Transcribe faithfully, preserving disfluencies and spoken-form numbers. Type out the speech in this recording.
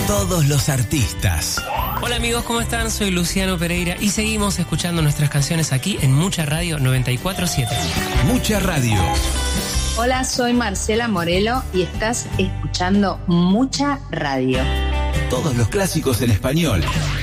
Todos los artistas. Hola amigos, ¿cómo están? Soy Luciano Pereira y seguimos escuchando nuestras canciones aquí en Mucha Radio noventa y cuatro siete. Mucha Radio. Hola, soy Marcela Morelo y estás escuchando Mucha Radio. Todos los clásicos en español.